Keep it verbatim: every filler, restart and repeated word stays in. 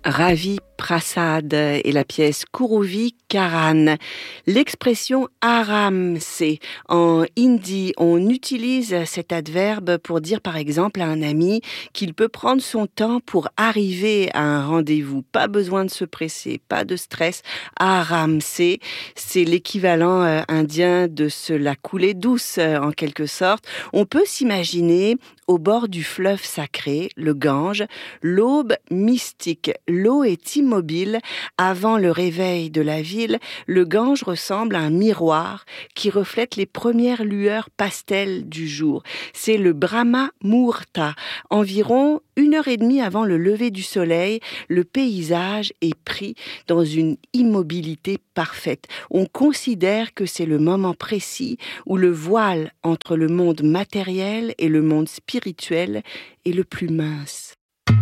Ravi Prasad et la pièce Kuruvi Karan. L'expression aramse en hindi, on utilise cet adverbe pour dire par exemple à un ami qu'il peut prendre son temps pour arriver à un rendez-vous. Pas besoin de se presser, pas de stress. Aramse, c'est l'équivalent euh, indien de se la couler douce euh, en quelque sorte. On peut s'imaginer au bord du fleuve sacré, le Gange, l'aube mystique. L'eau est immobile. Avant le réveil de la ville, le Gange ressemble à un miroir qui reflète les premières lueurs pastel du jour. C'est le Brahma Muhurta. Environ une heure et demie avant le lever du soleil, le paysage est pris dans une immobilité parfaite. On considère que c'est le moment précis où le voile entre le monde matériel et le monde spirituel est le plus mince.